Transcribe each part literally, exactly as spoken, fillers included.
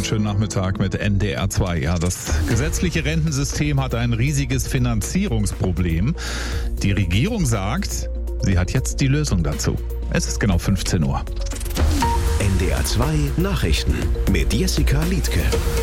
Einen schönen Nachmittag mit N D R zwei. Ja, das gesetzliche Rentensystem hat ein riesiges Finanzierungsproblem. Die Regierung sagt, sie hat jetzt die Lösung dazu. Es ist genau fünfzehn Uhr. N D R zwei Nachrichten mit Jessica Liedtke.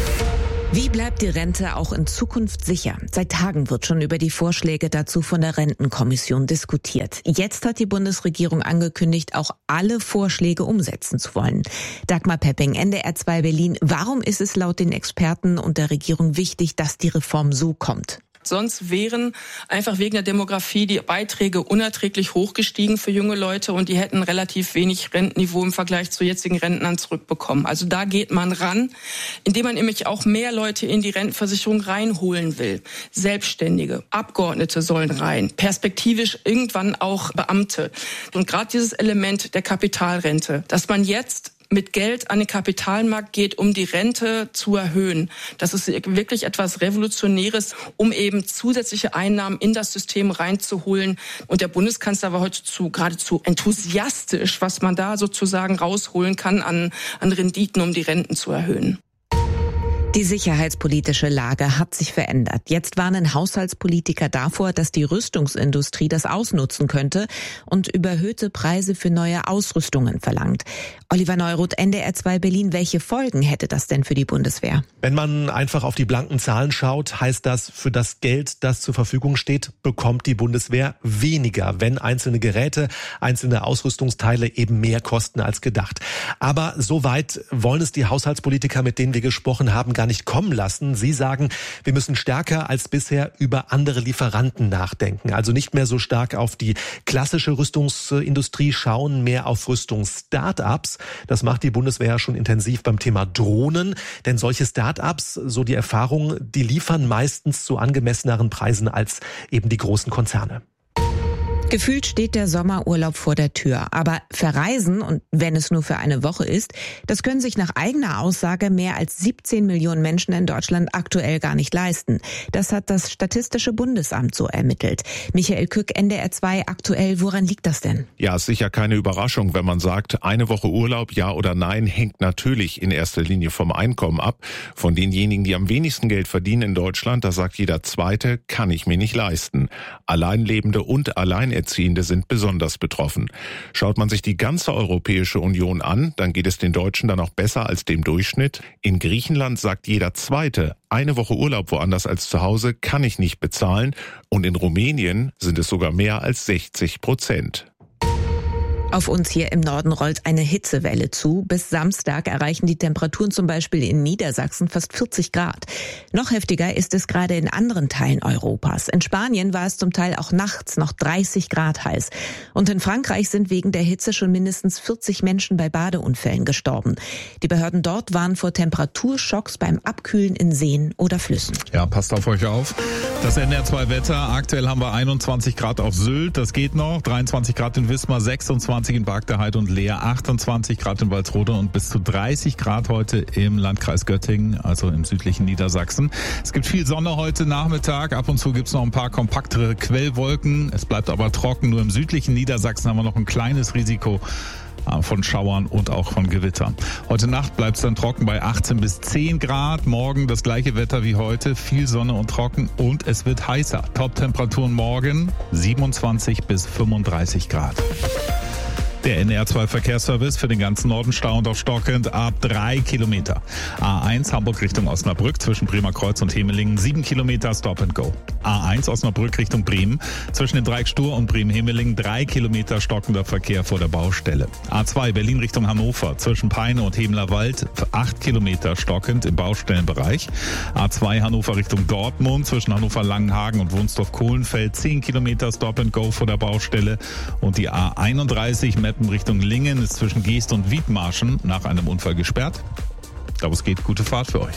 Wie bleibt die Rente auch in Zukunft sicher? Seit Tagen wird schon über die Vorschläge dazu von der Rentenkommission diskutiert. Jetzt hat die Bundesregierung angekündigt, auch alle Vorschläge umsetzen zu wollen. Dagmar Pepping, N D R zwei Berlin. Warum ist es laut den Experten und der Regierung wichtig, dass die Reform so kommt? Sonst wären einfach wegen der Demografie die Beiträge unerträglich hochgestiegen für junge Leute und die hätten relativ wenig Rentenniveau im Vergleich zu jetzigen Rentnern zurückbekommen. Also da geht man ran, indem man nämlich auch mehr Leute in die Rentenversicherung reinholen will. Selbstständige, Abgeordnete sollen rein, perspektivisch irgendwann auch Beamte. Und gerade dieses Element der Kapitalrente, dass man jetzt mit Geld an den Kapitalmarkt geht, um die Rente zu erhöhen. Das ist wirklich etwas Revolutionäres, um eben zusätzliche Einnahmen in das System reinzuholen. Und der Bundeskanzler war heute zu, geradezu enthusiastisch, was man da sozusagen rausholen kann an, an Renditen, um die Renten zu erhöhen. Die sicherheitspolitische Lage hat sich verändert. Jetzt warnen Haushaltspolitiker davor, dass die Rüstungsindustrie das ausnutzen könnte und überhöhte Preise für neue Ausrüstungen verlangt. Oliver Neuroth, N D R zwei Berlin, welche Folgen hätte das denn für die Bundeswehr? Wenn man einfach auf die blanken Zahlen schaut, heißt das, für das Geld, das zur Verfügung steht, bekommt die Bundeswehr weniger, wenn einzelne Geräte, einzelne Ausrüstungsteile eben mehr kosten als gedacht. Aber so weit wollen es die Haushaltspolitiker, mit denen wir gesprochen haben, gar nicht kommen lassen. Sie sagen, wir müssen stärker als bisher über andere Lieferanten nachdenken. Also nicht mehr so stark auf die klassische Rüstungsindustrie schauen, mehr auf Rüstungsstartups. Das macht die Bundeswehr ja schon intensiv beim Thema Drohnen. Denn solche Startups, so die Erfahrung, die liefern meistens zu angemesseneren Preisen als eben die großen Konzerne. Gefühlt steht der Sommerurlaub vor der Tür. Aber verreisen, und wenn es nur für eine Woche ist, das können sich nach eigener Aussage mehr als siebzehn Millionen Menschen in Deutschland aktuell gar nicht leisten. Das hat das Statistische Bundesamt so ermittelt. Michael Kück, N D R zwei aktuell, woran liegt das denn? Ja, ist sicher keine Überraschung, wenn man sagt, eine Woche Urlaub, ja oder nein, hängt natürlich in erster Linie vom Einkommen ab. Von denjenigen, die am wenigsten Geld verdienen in Deutschland, da sagt jeder Zweite, kann ich mir nicht leisten. Alleinlebende und Alleinerziehende Erziehende sind besonders betroffen. Schaut man sich die ganze Europäische Union an, dann geht es den Deutschen dann auch besser als dem Durchschnitt. In Griechenland sagt jeder Zweite, eine Woche Urlaub woanders als zu Hause kann ich nicht bezahlen. Und in Rumänien sind es sogar mehr als sechzig Prozent. Auf uns hier im Norden rollt eine Hitzewelle zu. Bis Samstag erreichen die Temperaturen zum Beispiel in Niedersachsen fast vierzig Grad. Noch heftiger ist es gerade in anderen Teilen Europas. In Spanien war es zum Teil auch nachts noch dreißig Grad heiß. Und in Frankreich sind wegen der Hitze schon mindestens vierzig Menschen bei Badeunfällen gestorben. Die Behörden dort warnen vor Temperaturschocks beim Abkühlen in Seen oder Flüssen. Ja, passt auf euch auf. Das N D R zwei Wetter. Aktuell haben wir einundzwanzig Grad auf Sylt. Das geht noch. dreiundzwanzig Grad in Wismar, sechsundzwanzig in Bargteheide und Leer, achtundzwanzig Grad in Walsrode und bis zu dreißig Grad heute im Landkreis Göttingen, also im südlichen Niedersachsen. Es gibt viel Sonne heute Nachmittag. Ab und zu gibt es noch ein paar kompaktere Quellwolken. Es bleibt aber trocken. Nur im südlichen Niedersachsen haben wir noch ein kleines Risiko von Schauern und auch von Gewittern. Heute Nacht bleibt es dann trocken bei achtzehn bis zehn Grad. Morgen das gleiche Wetter wie heute, viel Sonne und trocken und es wird heißer. Top-Temperaturen morgen siebenundzwanzig bis fünfunddreißig Grad. Der N D R zwei Verkehrsservice für den ganzen Norden stauend auf stockend ab drei Kilometer. A eins Hamburg Richtung Osnabrück zwischen Bremer Kreuz und Hemelingen sieben Kilometer Stop and Go. A eins Osnabrück Richtung Bremen zwischen den Dreieck Stur und Bremen-Hemelingen drei Kilometer stockender Verkehr vor der Baustelle. A zwei Berlin Richtung Hannover zwischen Peine und Hemeler Wald acht Kilometer stockend im Baustellenbereich. A zwei Hannover Richtung Dortmund zwischen Hannover-Langenhagen und Wunsdorf-Kohlenfeld zehn Kilometer Stop and Go vor der Baustelle. Und die A einunddreißig Meppen Richtung Lingen ist zwischen Geest und Wiedmarschen nach einem Unfall gesperrt. Ich glaube, es geht. Gute Fahrt für euch.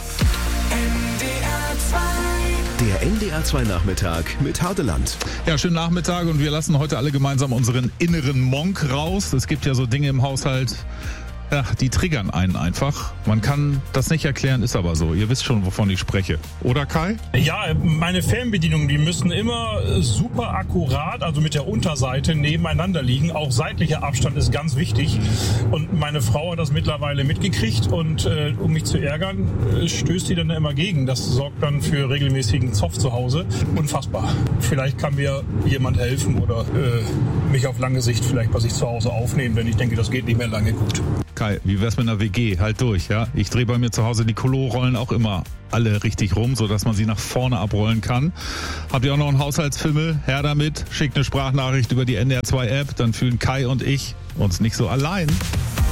Der N D R zwei Nachmittag mit Hardeland. Ja, schönen Nachmittag und wir lassen heute alle gemeinsam unseren inneren Monk raus. Es gibt ja so Dinge im Haushalt, Ja, die triggern einen einfach. Man kann das nicht erklären, ist aber so. Ihr wisst schon, wovon ich spreche. Oder Kai? Ja, meine Fernbedienungen, die müssen immer super akkurat, also mit der Unterseite nebeneinander liegen. Auch seitlicher Abstand ist ganz wichtig. Und meine Frau hat das mittlerweile mitgekriegt und äh, um mich zu ärgern, äh, stößt sie dann immer gegen. Das sorgt dann für regelmäßigen Zoff zu Hause. Unfassbar. Vielleicht kann mir jemand helfen oder äh, mich auf lange Sicht vielleicht bei sich zu Hause aufnehmen, denn ich denke, das geht nicht mehr lange gut. Kai, wie wär's mit einer W G? Halt durch, ja? Ich drehe bei mir zu Hause die Klo-Rollen auch immer alle richtig rum, sodass man sie nach vorne abrollen kann. Habt ihr auch noch einen Haushaltsfimmel? Her damit, schickt eine Sprachnachricht über die N D R zwei App, dann fühlen Kai und ich uns nicht so allein.